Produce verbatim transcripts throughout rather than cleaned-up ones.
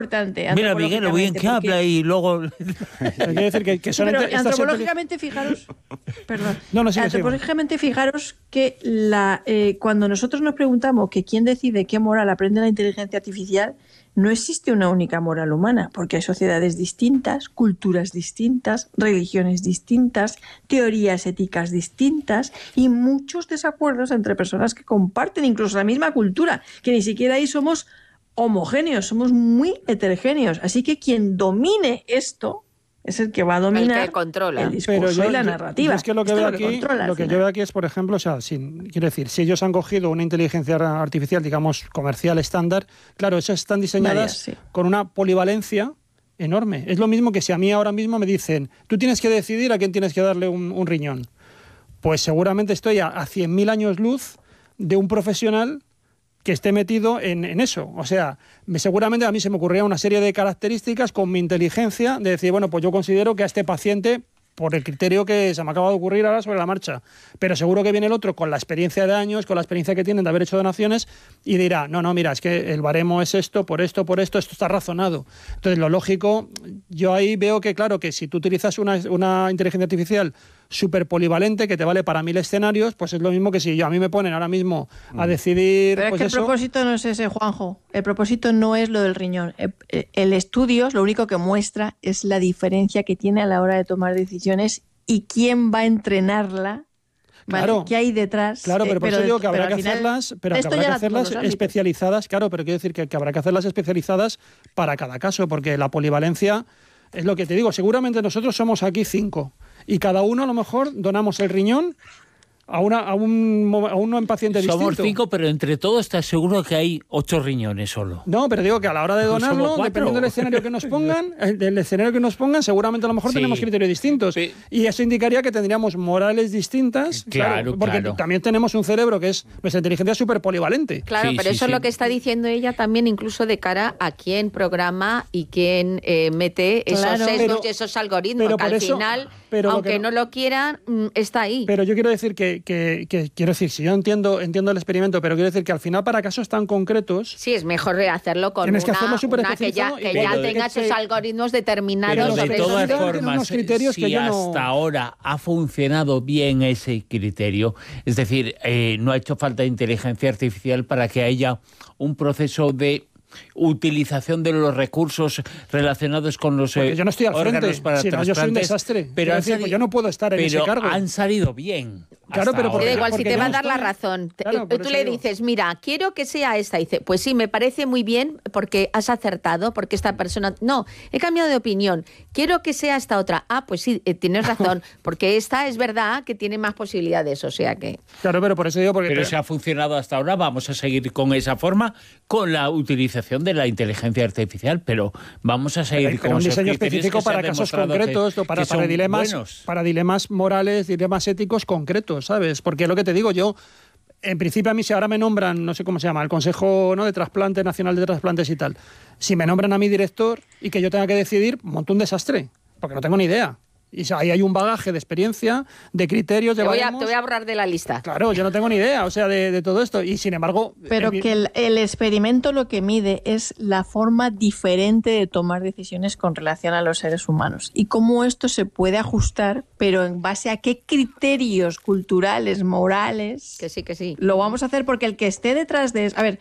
importante. Mira, Miguel, lo bien que porque... habla y luego... Quiero decir que, que son Pero entre, antropológicamente, fijaros... Perdón. No, no, sigue, antropológicamente, sigue. Fijaros que la, eh, cuando nosotros nos preguntamos que quién decide qué moral aprende la inteligencia artificial, no existe una única moral humana, porque hay sociedades distintas, culturas distintas, religiones distintas, teorías éticas distintas y muchos desacuerdos entre personas que comparten incluso la misma cultura, que ni siquiera ahí somos homogéneos, somos muy heterogéneos. Así que quien domine esto es el que va a dominar el, que controla. el discurso Pero yo, y la yo, narrativa. Yo es que lo que veo aquí, lo que, lo que yo veo aquí es, por ejemplo, o sea, sin, quiero decir, si ellos han cogido una inteligencia artificial, digamos, comercial estándar, claro, esas están diseñadas Varias, sí. con una polivalencia enorme. Es lo mismo que si a mí ahora mismo me dicen, tú tienes que decidir a quién tienes que darle un, un riñón. Pues seguramente estoy a, a cien mil años luz de un profesional que esté metido en, en eso. O sea, me, seguramente a mí se me ocurría una serie de características con mi inteligencia de decir, bueno, pues yo considero que a este paciente, por el criterio que se me acaba de ocurrir ahora sobre la marcha, pero seguro que viene el otro con la experiencia de años, con la experiencia que tienen de haber hecho donaciones y dirá, no, no, mira, es que el baremo es esto, por esto, por esto, esto está razonado. Entonces, lo lógico, yo ahí veo que, claro, que si tú utilizas una, una inteligencia artificial súper polivalente que te vale para mil escenarios, pues es lo mismo que si yo a mí me ponen ahora mismo a decidir... Pero es pues que eso. El propósito no es ese, Juanjo. El propósito no es lo del riñón. El, el estudio lo único que muestra es la diferencia que tiene a la hora de tomar decisiones y quién va a entrenarla. ¿Vale? Claro, ¿qué hay detrás? Claro, pero por eh, pero eso digo que habrá que final, hacerlas, pero que habrá que hacerlas especializadas, claro, pero quiero decir que, que habrá que hacerlas especializadas para cada caso, porque la polivalencia es lo que te digo, seguramente nosotros somos aquí cinco y cada uno a lo mejor donamos el riñón a, una, a, un, a un paciente distinto. Somos cinco, pero entre todos estás seguro que hay ocho riñones solo. No, pero digo que a la hora de donarlo, dependiendo del escenario que nos pongan, del escenario que nos pongan, seguramente a lo mejor sí. tenemos criterios distintos. Sí. Y eso indicaría que tendríamos morales distintas. Claro, claro Porque claro. también tenemos un cerebro que es, nuestra inteligencia es súper polivalente. Claro, sí, pero sí, eso sí. es lo que está diciendo ella también, incluso de cara a quién programa y quién eh, mete esos claro, sesgos pero, y esos algoritmos, pero que al eso, final, pero aunque lo no, no lo quieran, está ahí. Pero yo quiero decir que, que, que quiero decir, si yo entiendo, entiendo el experimento, pero quiero decir que al final para casos tan concretos... Sí, es mejor hacerlo con tienes que una, hacerlo una que ya, que ya pero, tenga esos algoritmos determinados. Pero de sobre todas eso. formas, si que hasta no... ahora ha funcionado bien ese criterio, es decir, eh, no ha hecho falta inteligencia artificial para que haya un proceso de utilización de los recursos relacionados con los eh, yo no estoy al órganos frente, para si no, yo soy un desastre. Pero decir, pues yo no puedo estar en pero ese cargo. han salido bien. Claro, pero porque, da igual, porque si te va a no dar estoy... la razón. Claro, Tú le digo. dices, mira, quiero que sea esta. Y dice, pues sí, me parece muy bien porque has acertado, porque esta persona... No, he cambiado de opinión. Quiero que sea esta otra. Ah, pues sí, eh, tienes razón, porque esta es verdad que tiene más posibilidades, o sea que... Claro, pero por eso digo... Porque pero te... si ha funcionado hasta ahora, vamos a seguir con esa forma, con la utilización de la inteligencia artificial, pero vamos a seguir pero con un esos diseño criterios específico que se para ha casos demostrado concretos, que, o para, que para, son dilemas, buenos. para dilemas morales, dilemas éticos concretos, ¿sabes? Porque lo que te digo yo, en principio a mí si ahora me nombran, no sé cómo se llama, el Consejo, ¿no?, de Trasplante Nacional de Trasplantes y tal, si me nombran a mi director y que yo tenga que decidir, monto un desastre, porque no tengo ni idea. Y ahí hay un bagaje de experiencia, de criterios, de te voy, a, baremos. te voy a borrar de la lista. Claro, yo no tengo ni idea, o sea, de, de todo esto. Y sin embargo... Pero eh, que el, el experimento lo que mide es la forma diferente de tomar decisiones con relación a los seres humanos. Y cómo esto se puede ajustar, pero en base a qué criterios culturales, morales... Que sí, que sí. Lo vamos a hacer porque el que esté detrás de eso... A ver,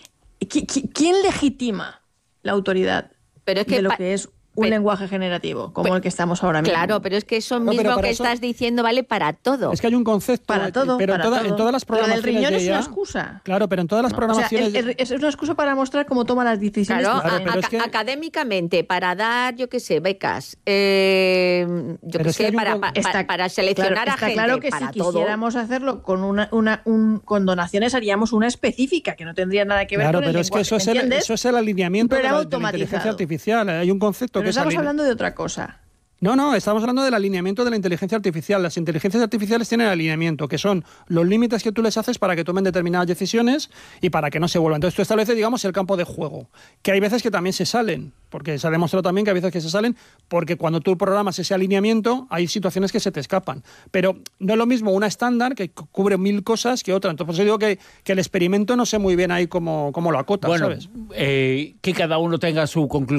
¿quién legitima la autoridad pero es que de lo pa- que es un pero, lenguaje generativo, como pero, el que estamos ahora mismo? Claro, pero es que eso no, mismo que eso, estás diciendo vale para todo. Es que hay un concepto... Para todo, pero para en, toda, todo. en todas las programaciones Lo del riñón de es ella, una excusa. Claro, pero en todas las No, programaciones... o sea, es, es una excusa para mostrar cómo toma las decisiones. Claro, Claro, a, pero a, es que... académicamente, para dar, yo qué sé, becas, eh, yo Pero qué es que sé, hay un para, con- pa, Está- para seleccionar claro, a está gente, claro que para si todo. quisiéramos hacerlo con una, una un, con donaciones haríamos una específica que no tendría nada que ver Claro, con el pero es que lenguaje, eso es, ¿me el, entiendes? eso es el alineamiento de Pero la, de la inteligencia automatizado. artificial. Hay un concepto Pero que es... estamos aline- hablando de otra cosa. No, no, estamos hablando del alineamiento de la inteligencia artificial. Las inteligencias artificiales tienen alineamiento, que son los límites que tú les haces para que tomen determinadas decisiones y para que no se vuelvan. Entonces tú estableces, digamos, el campo de juego, que hay veces que también se salen, porque se ha demostrado también que hay veces que se salen, porque cuando tú programas ese alineamiento hay situaciones que se te escapan. Pero no es lo mismo una estándar que cubre mil cosas que otra. Entonces por eso digo que, que el experimento no sé muy bien ahí cómo, cómo lo acota, bueno, ¿sabes? Eh, que cada uno tenga su conclusión.